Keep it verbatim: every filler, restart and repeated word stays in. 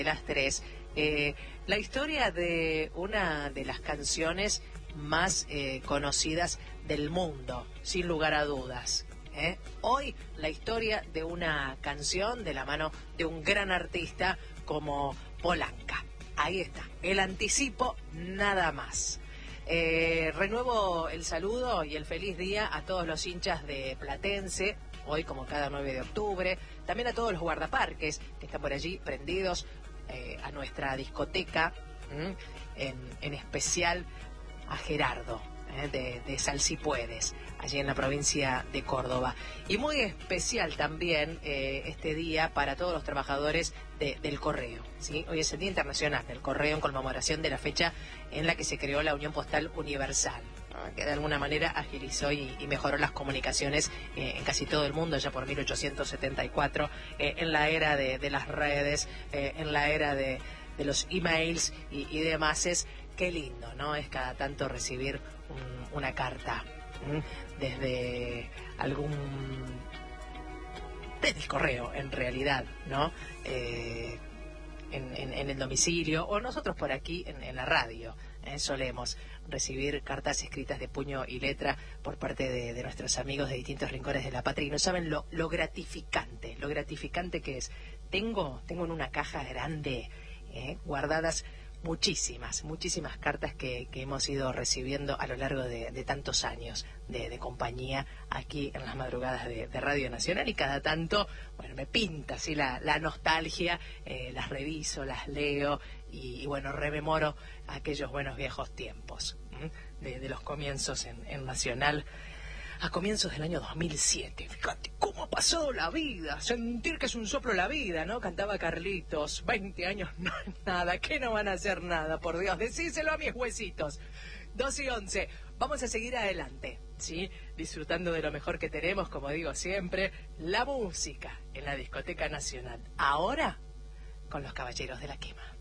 de las tres, eh, la historia de una de las canciones más eh, conocidas del mundo, sin lugar a dudas. ¿eh? Hoy la historia de una canción de la mano de un gran artista como Polanca. Ahí está, el anticipo nada más. Eh, renuevo el saludo y el feliz día a todos los hinchas de Platense, hoy como cada nueve de octubre, también a todos los guardaparques que están por allí prendidos eh, a nuestra discoteca, en, en especial a Gerardo eh, de, de Sal Si Puedes, allí en la provincia de Córdoba. Y muy especial también eh, este día para todos los trabajadores de, del correo, ¿sí? Hoy es el Día Internacional del Correo en conmemoración de la fecha en la que se creó la Unión Postal Universal, ¿no? Que de alguna manera agilizó y, y mejoró las comunicaciones eh, en casi todo el mundo, ya por mil ochocientos setenta y cuatro, eh, en la era de, de las redes, eh, en la era de, de los emails y, y demás. Es qué lindo, ¿no? Es cada tanto recibir un, una carta ¿m? desde algún... desde el correo, en realidad, ¿no? Eh, en, en, en el domicilio, o nosotros por aquí en, en la radio, ¿eh? solemos recibir cartas escritas de puño y letra por parte de, de nuestros amigos de distintos rincones de la patria, y no saben lo, lo gratificante, lo gratificante que es. Tengo, tengo en una caja grande ¿eh? guardadas muchísimas, muchísimas cartas que, que hemos ido recibiendo a lo largo de, de tantos años de, de compañía aquí en las madrugadas de, de Radio Nacional, y cada tanto, bueno, me pinta así la, la nostalgia, eh, las reviso, las leo y, y bueno, rememoro aquellos buenos viejos tiempos de, de los comienzos en, en Nacional. A comienzos del año dos mil siete, fíjate cómo ha pasado la vida, sentir que es un soplo la vida, ¿no? Cantaba Carlitos, veinte años no es nada, que no van a hacer nada, por Dios, decíselo a mis huesitos. dos y once, vamos a seguir adelante, ¿sí? Disfrutando de lo mejor que tenemos, como digo siempre, la música en la Discoteca Nacional. Ahora, con los Caballeros de la Quema.